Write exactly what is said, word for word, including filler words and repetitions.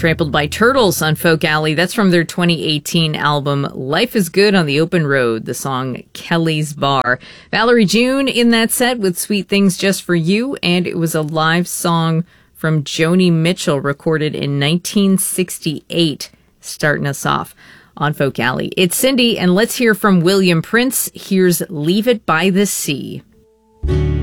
Trampled by Turtles on Folk Alley. That's from their twenty eighteen album Life is Good on the Open Road, the song Kelly's Bar. Valerie June in that set with Sweet Things Just for You, and it was a live song from Joni Mitchell recorded in nineteen sixty-eight, starting us off on Folk Alley. It's Cindy, and let's hear from William Prince. Here's Leave It by the Sea.